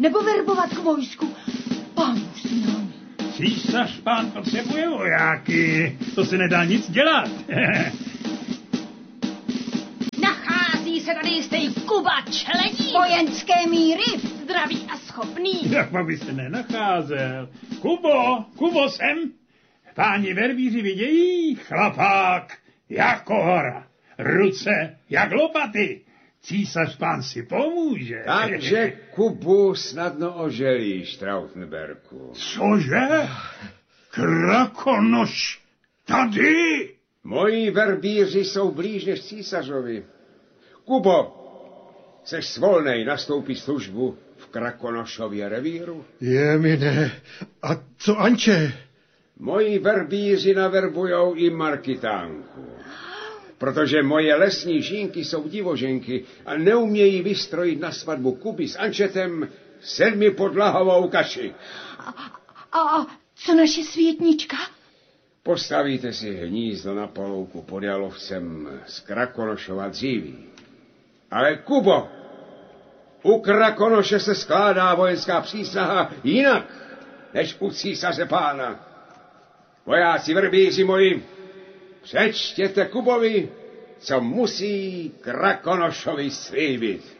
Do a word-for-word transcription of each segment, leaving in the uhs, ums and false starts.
nebo verbovat k vojsku. Pán už s námi. Císař pán potřebuje vojáky, to se nedá nic dělat. Nachází se tady jistý Kuba čelení. Vojenské míry. Zdravý a schopný. Jak by se nenacházel. Kubo, Kubo sem. Páni verbíři vidějí, chlapák jako hora, ruce jak lopaty. Císař pán si pomůže. Takže Kubu snadno oželíš, Trautenberku. Cože? Krakonoš tady? Moji verbíři jsou blíž než císařovi. Kubo, seš svolnej nastoupit službu v Krakonošově revíru? Je mi ne. A co Anče? Moji verbíři naverbujou i Markitánku. Protože moje lesní žínky jsou divoženky a neumějí vystrojit na svatbu Kuby s Ančetem sedmi podlahovou kaši. A, a co naše světnička? Postavíte si hnízdo na polouku pod Jalovcem z Krakonošova dříví. Ale Kubo, u Krakonoše se skládá vojenská přísaha jinak, než u císaře pána. Vojáci verbíři moji, přečtěte Kubovi, co musí Krakonošovi slíbit.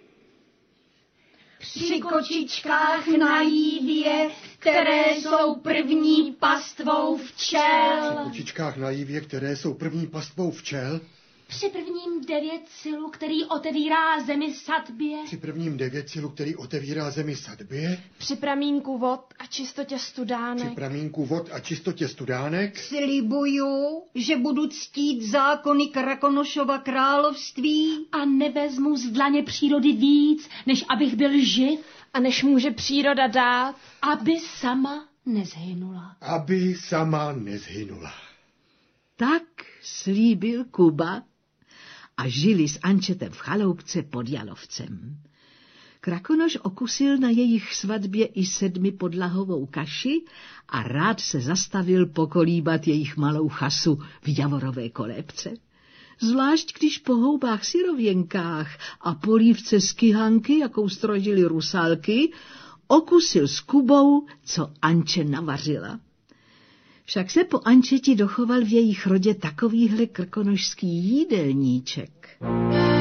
Při kočičkách na jívě, které jsou první pastvou včel. Při kočičkách na jívě, které jsou první pastvou včel. Při prvním devětcilu, který otevírá zemi sadbě. Při prvním devětcilu, který otevírá zemi sadbě. Při pramínku vod a čistotě studánek. Při pramínku vod a čistotě studánek. Slibuju, že budu ctít zákony Krakonošova království. A nevezmu z dlaně přírody víc, než abych byl živ. A než může příroda dát. Aby sama nezhynula. Aby sama nezhynula. Tak slíbil Kuba a žili s Ančetem v chaloupce pod Jalovcem. Krakonoš okusil na jejich svatbě i sedmi podlahovou kaši a rád se zastavil pokolíbat jejich malou chasu v javorové kolébce. Zvlášť když po houbách syrověnkách a polívce z kyhanky, jakou strožili rusálky, okusil s Kubou, co Anče navařila. Však se po Ančeti dochoval v jejich rodě takovýhle krkonošský jídelníček.